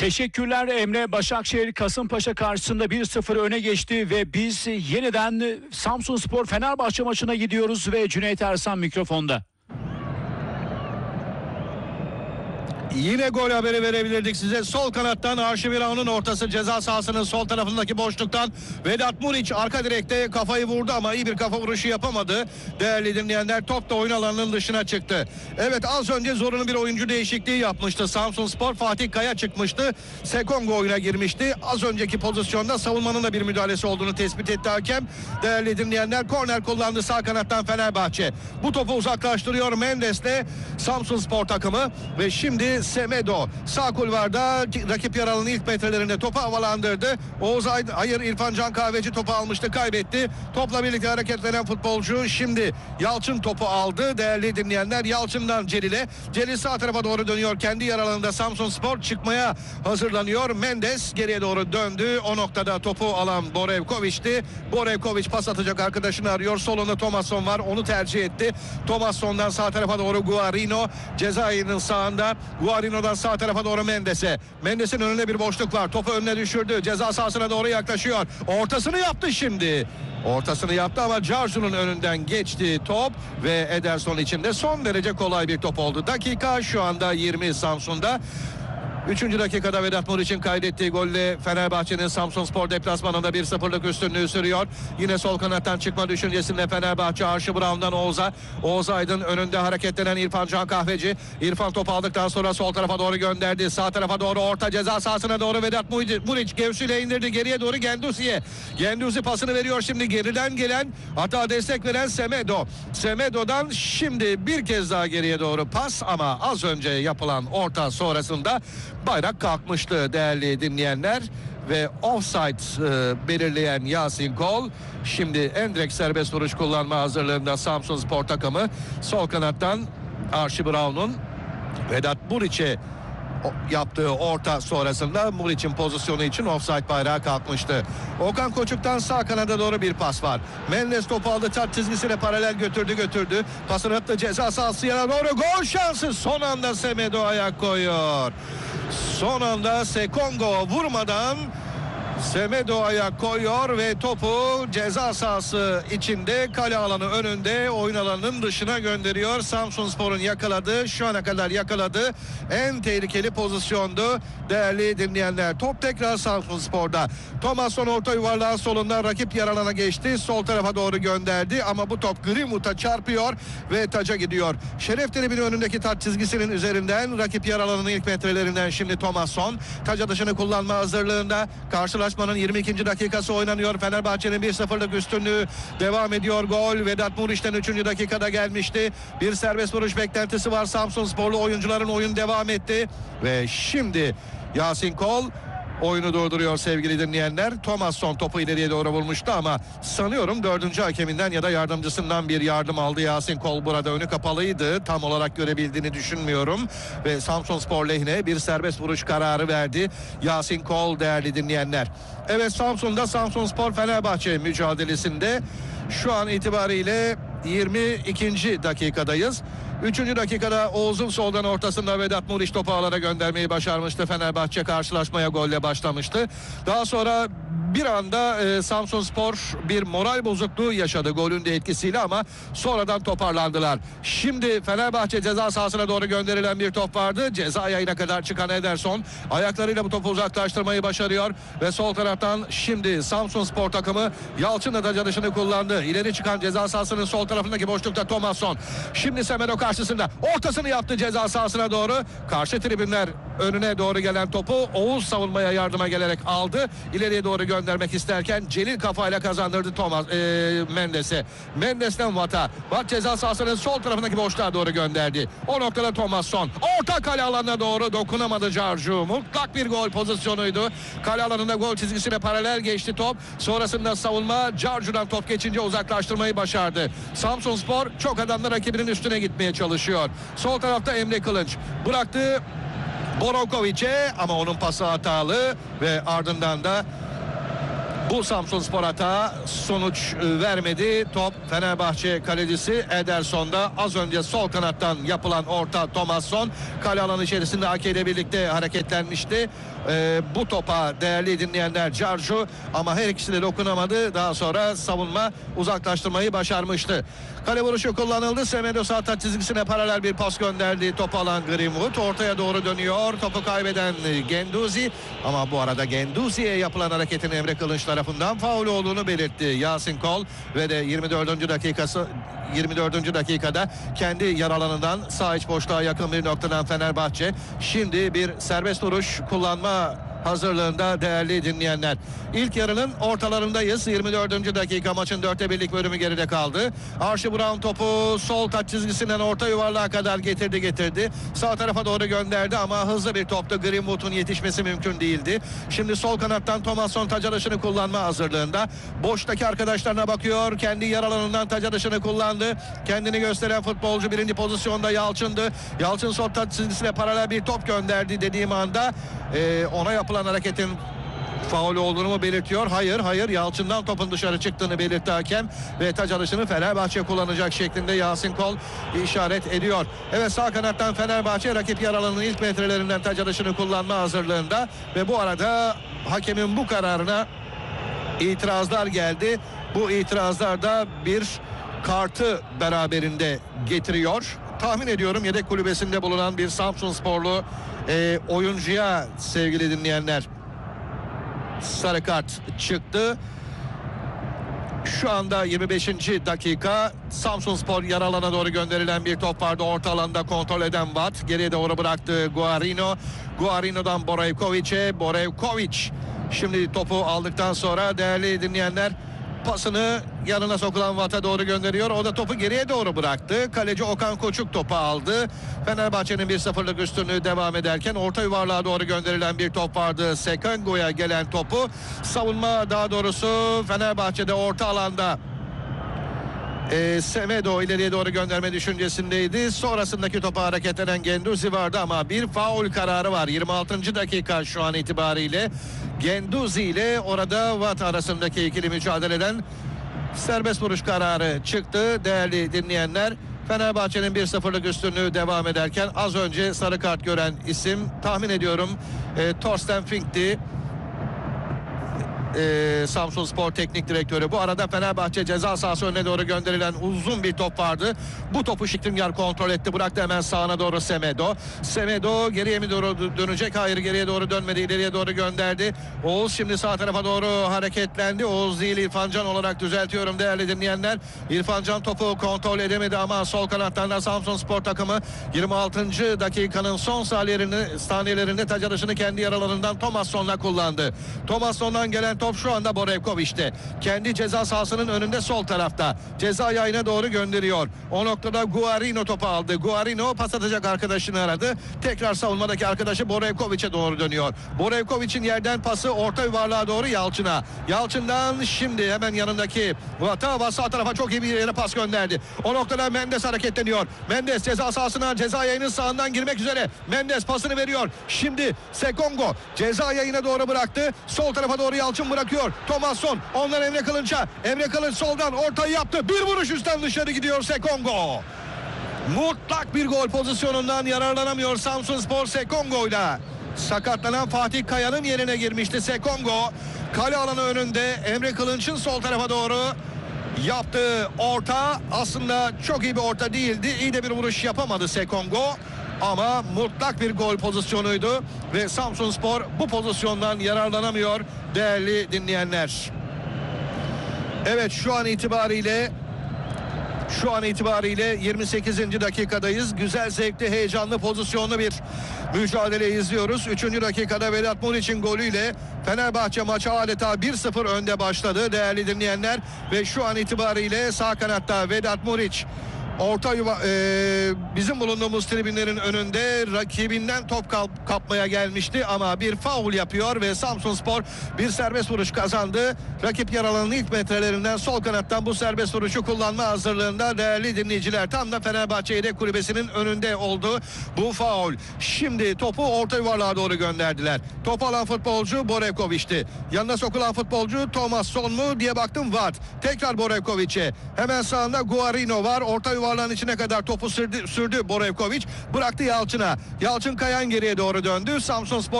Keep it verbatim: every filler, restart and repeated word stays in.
Teşekkürler Emre. Başakşehir Kasımpaşa karşısında bir sıfır öne geçti ve biz yeniden Samsunspor Fenerbahçe maçına gidiyoruz ve Cüneyt Ersan mikrofonda. Yine gol haberi verebilirdik size. Sol kanattan Arşivirav'ın ortası, ceza sahasının sol tarafındaki boşluktan Vedat Muriç arka direkte kafayı vurdu ama iyi bir kafa vuruşu yapamadı. Değerli dinleyenler, top da oyun alanının dışına çıktı. Evet, az önce zorunlu bir oyuncu değişikliği yapmıştı Samsunspor. Fatih Kaya çıkmıştı. Sekongo oyuna girmişti. Az önceki pozisyonda savunmanın da bir müdahalesi olduğunu tespit etti hakem. Değerli dinleyenler, korner kullandı sağ kanattan Fenerbahçe. Bu topu uzaklaştırıyor Mendes'le Samsunspor takımı ve şimdi Semedo sağ kulvarda rakip yer alanının ilk metrelerinde topu havalandırdı. Oğuz Aydın, hayır İrfan Can Kahveci topu almıştı, kaybetti. Topla birlikte hareketlenen futbolcu şimdi Yalçın topu aldı. Değerli dinleyenler, Yalçın'dan Celil'e. Celil sağ tarafa doğru dönüyor. Kendi yer alanında Samsunspor çıkmaya hazırlanıyor. Mendes geriye doğru döndü. O noktada topu alan Borevkovic'ti. Borevkovic pas atacak arkadaşını arıyor. Solunda Thomasson var. Onu tercih etti. Thomasson'dan sağ tarafa doğru Guarino. Cezayir'in sağında. Guarino'dan sağ tarafa doğru Mendes'e. Mendes'in önünde bir boşluk var. Topu önüne düşürdü. Ceza sahasına doğru yaklaşıyor. Ortasını yaptı şimdi. Ortasını yaptı ama Carzu'nun önünden geçti top ve Ederson için de son derece kolay bir top oldu. Dakika şu anda yirmi Samsun'da. Üçüncü dakikada Vedat Muriç'in kaydettiği golle Fenerbahçe'nin Samsunspor deplasmanında bir sıfırlık üstünlüğü sürüyor. Yine sol kanattan çıkma düşüncesinde Fenerbahçe, Arşivirav'dan Oğuz'a. Oğuz Aydın önünde hareketlenen İrfan Can Kahveci. İrfan topu aldıktan sonra sol tarafa doğru gönderdi. Sağ tarafa doğru orta ceza sahasına doğru Vedat Muriç göğsüyle indirdi. Geriye doğru Genduzi'ye. Genduzi pasını veriyor şimdi, geriden gelen, hata destek veren Semedo. Semedo'dan şimdi bir kez daha geriye doğru pas ama az önce yapılan orta sonrasında bayrak kalkmıştı değerli dinleyenler ve offside e, belirleyen Yasin Kol şimdi endirekt serbest vuruş kullanma hazırlığında Samsunspor takımı. Sol kanattan Arşivirav'ın Vedat Muriç'e yaptığı orta sonrasında Muriç'in pozisyonu için offside bayrağı kalkmıştı. Okan Koçuk'tan sağ kanada doğru bir pas var. Mendes topu aldı, tat çizgisine paralel götürdü götürdü. Pasını attı ceza sahası yana doğru, gol şansı. Son anda Semedo ayak koyuyor. Son anda Sekongo vurmadan Semedo ayak koyuyor ve topu ceza sahası içinde, kale alanı önünde, oyun alanının dışına gönderiyor. Samsunspor'un yakaladığı, şu ana kadar yakaladığı en tehlikeli pozisyondu değerli dinleyenler. Top tekrar Samsunspor'da. Thomasson orta yuvarlağın solunda rakip yer alana geçti. Sol tarafa doğru gönderdi ama bu top Greenwood'a çarpıyor ve taca gidiyor. Şeref Tribünü önündeki taç çizgisinin üzerinden rakip yer alanının ilk metrelerinden şimdi Thomasson taca dışını kullanma hazırlığında. Karşılaşmanın yirmi ikinci dakikası oynanıyor. Fenerbahçe'nin bir sıfırlık üstünlüğü devam ediyor. Gol Vedat Muriç'ten üçüncü dakikada gelmişti. Bir serbest vuruş beklentisi var. Samsunsporlu oyuncuların oyun devam etti ve şimdi Yasin Kol oyunu durduruyor sevgili dinleyenler. Thomasson topu ileriye doğru vurmuştu ama sanıyorum dördüncü hakeminden ya da yardımcısından bir yardım aldı. Yasin Kol burada, önü kapalıydı. Tam olarak görebildiğini düşünmüyorum. Ve Samsunspor lehine bir serbest vuruş kararı verdi Yasin Kol değerli dinleyenler. Evet, Samsun'da Samsunspor Fenerbahçe mücadelesinde şu an itibariyle yirmi ikinci dakikadayız. Üçüncü dakikada Oğuz'un soldan ortasında Vedat Muriç topu ağlara göndermeyi başarmıştı. Fenerbahçe karşılaşmaya golle başlamıştı. Daha sonra bir anda e, Samsunspor bir moral bozukluğu yaşadı golün de etkisiyle ama sonradan toparlandılar. Şimdi Fenerbahçe ceza sahasına doğru gönderilen bir top vardı. Ceza yayına kadar çıkan Ederson ayaklarıyla bu topu uzaklaştırmayı başarıyor ve sol taraftan şimdi Samsunspor takımı Yalçın'la da dışını kullandı. İleri çıkan ceza sahasının sol tarafındaki boşlukta Thomasson. Şimdi Semedo karşısında ortasını yaptı ceza sahasına doğru. Karşı tribünler önüne doğru gelen topu Oğuz savunmaya yardıma gelerek aldı. İleriye doğru göndermek isterken Celil kafayla kazandırdı Thomas e, Mendes'e. Mendes'ten Vata. Vat ceza sahasının sol tarafındaki boşluğa doğru gönderdi. O noktada Thomasson. Orta kale alanına doğru dokunamadı Carcu. Mutlak bir gol pozisyonuydu. Kale alanında gol çizgisine paralel geçti top. Sonrasında savunma Carcu'dan top geçince uzaklaştırmayı başardı. Samsunspor çok adamla rakibinin üstüne gitmeye çalışıyor. Sol tarafta Emre Kılınç bıraktı Borowkovic'e ama onun pası hatalı ve ardından da Bu Samsunspor hata sonuç vermedi. Top Fenerbahçe kalecisi Ederson'da. Az önce sol kanattan yapılan orta Thomasson kale alanı içerisinde Ake ile birlikte hareketlenmişti. Ee, bu topa değerli dinleyenler Carcu, ama her ikisi de dokunamadı. Daha sonra savunma uzaklaştırmayı başarmıştı. Kale vuruşu kullanıldı. Semedo sağ taç çizgisine paralel bir pas gönderdi. Topu alan Greenwood ortaya doğru dönüyor. Topu kaybeden Genduzi, ama bu arada Genduzi'ye yapılan hareketin Emre Kılınç tarafından faul olduğunu belirtti Yasin Kol ve de yirmi dördüncü dakikası yirmi dördüncü dakikada kendi yer alanından sağ iç boşluğa yakın bir noktadan Fenerbahçe şimdi bir serbest vuruş kullanma hazırlığında değerli dinleyenler. İlk yarının ortalarındayız. yirmi dördüncü dakika, maçın dörtte birlik bölümü geride kaldı. Archie Brown topu sol taç çizgisinden orta yuvarlığa kadar getirdi getirdi. Sağ tarafa doğru gönderdi ama hızlı bir toptu. Greenwood'un yetişmesi mümkün değildi. Şimdi sol kanattan Thomasson taç alışını kullanma hazırlığında. Boştaki arkadaşlarına bakıyor. Kendi yer alanından taç alışını kullandı. Kendini gösteren futbolcu birinci pozisyonda Yalçın'dı. Yalçın sol taç çizgisine paralel bir top gönderdi dediğim anda e, ona yapılan hareketin faul olduğunu mu belirtiyor? Hayır, hayır. Yalçın'dan topun dışarı çıktığını belirtti hakem ve taç alışını Fenerbahçe kullanacak şeklinde Yasin Kol işaret ediyor. Evet, sağ kanattan Fenerbahçe rakip yer alanının ilk metrelerinden taç alışını kullanma hazırlığında ve bu arada hakemin bu kararına itirazlar geldi. Bu itirazlar da bir kartı beraberinde getiriyor. Tahmin ediyorum yedek kulübesinde bulunan bir Samsunsporlu e, oyuncuya sevgili dinleyenler sarı kart çıktı. Şu anda yirmi beşinci dakika, Samsunspor yarı alana doğru gönderilen bir top vardı. Orta alanda kontrol eden Watt. Geriye doğru bıraktı Guarino. Guarino'dan Borevkovic'e. Borevkovic şimdi topu aldıktan sonra değerli dinleyenler pasını yanına sokulan Watt'a doğru gönderiyor. O da topu geriye doğru bıraktı. Kaleci Okan Koçuk topu aldı. Fenerbahçe'nin bir sıfırlık üstünlüğü devam ederken orta yuvarlığa doğru gönderilen bir top vardı. Sekongo'ya gelen topu savunma, daha doğrusu Fenerbahçe'de orta alanda E, Semedo ileriye doğru gönderme düşüncesindeydi. Sonrasındaki topa hareketlenen Genduzi vardı ama bir faul kararı var. yirmi altıncı dakika şu an itibariyle. Genduzi ile orada Watt arasındaki ikili mücadeleden serbest vuruş kararı çıktı değerli dinleyenler. Fenerbahçe'nin bir sıfırlık üstünlüğü devam ederken az önce sarı kart gören isim tahmin ediyorum e, Thorsten Fink'ti. Ee, Samsunspor Teknik Direktörü. Bu arada Fenerbahçe ceza sahası önüne doğru gönderilen uzun bir top vardı. Bu topu Skriniar kontrol etti. Bıraktı hemen sağına doğru Semedo. Semedo geriye mi doğru dönecek? Hayır, geriye doğru dönmedi. İleriye doğru gönderdi. Oğuz şimdi sağ tarafa doğru hareketlendi. Oğuz değil, İrfan Can olarak düzeltiyorum değerli dinleyenler. İrfan Can topu kontrol edemedi ama sol kanattan da Samsunspor takımı yirmi altıncı dakikanın son saniyelerinde, saniyelerinde taç alışını kendi yer alanından Thomasson'la kullandı. Thomasson'dan gelen top şu anda Borevkovic'te. Kendi ceza sahasının önünde sol tarafta. Ceza yayına doğru gönderiyor. O noktada Guarino topu aldı. Guarino pas atacak arkadaşını aradı. Tekrar savunmadaki arkadaşı Borevkovic'e doğru dönüyor. Borevkovic'in yerden pası orta yuvarlığa doğru Yalçın'a. Yalçın'dan şimdi hemen yanındaki Vata sağ tarafa çok iyi bir yere pas gönderdi. O noktada Mendes hareketleniyor. Mendes ceza sahasına, ceza yayının sağından girmek üzere. Mendes pasını veriyor. Şimdi Sekongo ceza yayına doğru bıraktı. Sol tarafa doğru Yalçın bırakıyor. Thomasson ondan Emre Kılınç'a. Emre Kılınç soldan ortayı yaptı. Bir vuruş üstten dışarı gidiyor Sekongo. Mutlak bir gol pozisyonundan yararlanamıyor Samsunspor Sekongo'yla. Sakatlanan Fatih Kaya'nın yerine girmişti Sekongo. Kale alanı önünde Emre Kılınç'ın sol tarafa doğru yaptığı orta aslında çok iyi bir orta değildi. İyi de bir vuruş yapamadı Sekongo. Ama mutlak bir gol pozisyonuydu ve Samsunspor bu pozisyondan yararlanamıyor değerli dinleyenler. Evet, şu an itibariyle şu an itibariyle yirmi sekizinci dakikadayız. Güzel, zevkli, heyecanlı, pozisyonlu bir mücadele izliyoruz. üçüncü dakikada Vedat Muriç'in golüyle Fenerbahçe maçı adeta bir sıfır önde başladı değerli dinleyenler ve şu an itibariyle sağ kanatta Vedat Muriç Orta yuva e, bizim bulunduğumuz tribünlerin önünde rakibinden top kap- kapmaya gelmişti ama bir faul yapıyor ve Samsunspor bir serbest vuruş kazandı. Rakip yer alanın ilk metrelerinden sol kanattan bu serbest vuruşu kullanma hazırlığında değerli dinleyiciler. Tam da Fenerbahçe yedek kulübesinin önünde oldu bu faul. Şimdi topu orta yuvarlığa doğru gönderdiler. Topu alan futbolcu Borevkoviç'ti. Yanına sokulan futbolcu Thomas Son mu diye baktım, var. Tekrar Borevkoviç'e. Hemen sağında Guarino var. Orta yuvarlağın içine kadar topu sürdü, sürdü Borevkoviç. Bıraktı Yalçın'a. Yalçın Kayan geriye doğru döndü. Samsunspor